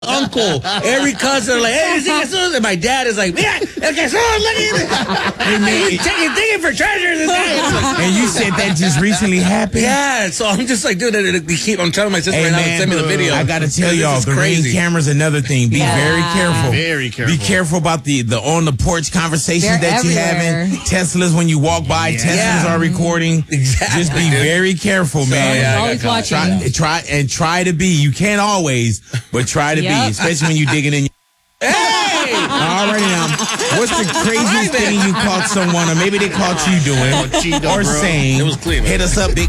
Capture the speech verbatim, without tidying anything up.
uncle, every cousin are like, hey, is it Jesus? And my dad is like, yeah, el Jesus, look at it. And he's taking, digging for treasures. This guy. And you said that just recently happened? Yeah, so I'm just like, dude, we keep, I'm telling my sister hey, right man, now to send me the video. I got to tell y'all, the Ring camera's another thing. Be yeah. very careful. Very careful. Be careful about the, the on the porch conversations They're that you're having. Teslas, when you walk by, Yeah. Teslas Yeah. are recording. Exactly. Just be dude. very careful, So, man. yeah, I always got watching. Try, try and try to be. You can't always, but try to Yep. be, especially when you're digging in. Hey! Alrighty now. What's the craziest thing you caught someone, or maybe they caught you doing, Cheeto, or bro. saying? It was clean, man. Hit us up, Big